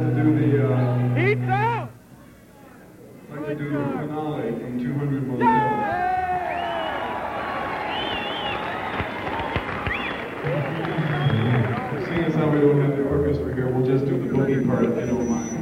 to do the Pizza! I'd like to do the finale from 200 Motels. Seeing as how we don't have the orchestra here, we'll just do the boogie part if you don't mind.